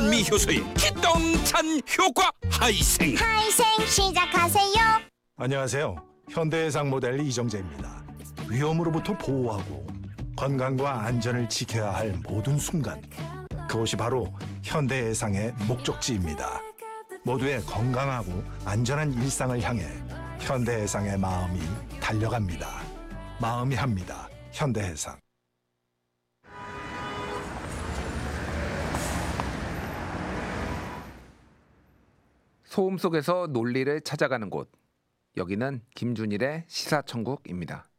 현미 효소의 기똥찬 효과 하이생. 하이생 시작하세요. 안녕하세요. 현대해상 모델 이정재입니다. 위험으로부터 보호하고 건강과 안전을 지켜야 할 모든 순간, 그것이 바로 현대해상의 목적지입니다. 모두의 건강하고 안전한 일상을 향해 현대해상의 마음이 달려갑니다. 마음이 합니다. 현대해상. 소음 속에서 논리를 찾아가는 곳. 여기는 김준일의 시사천국입니다.